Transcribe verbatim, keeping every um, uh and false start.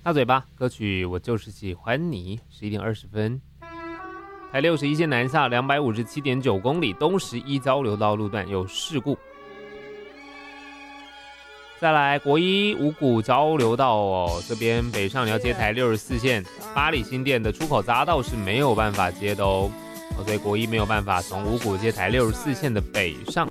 大嘴巴歌曲我就是喜欢你，十一点二十分。台六十一线南下两百五十七点九公里，东十一交流道路段有事故。再来国一五股交流道哦，这边北上你要接台六十四线，八里新店的出口匝道是没有办法接的哦，所以国一没有办法从五股接台六十四线的北上。